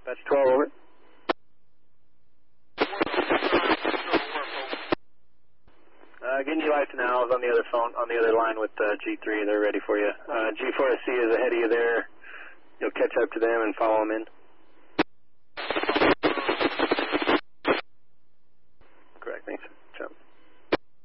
That's 12, over. Getting you lights and Al's on the other phone, on the other line with G3. They're ready for you. G4SC is ahead of you there. You'll catch up to them and follow them in.